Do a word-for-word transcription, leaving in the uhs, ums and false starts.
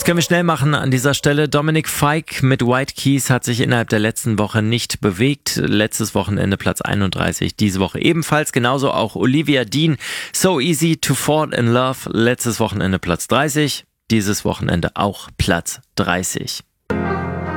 Das können wir schnell machen an dieser Stelle. Dominic Fike mit White Keys hat sich innerhalb der letzten Woche nicht bewegt. Letztes Wochenende Platz einunddreißig, diese Woche ebenfalls. Genauso auch Olivia Dean, So Easy to Fall in Love. Letztes Wochenende Platz dreißig, dieses Wochenende auch Platz dreißig.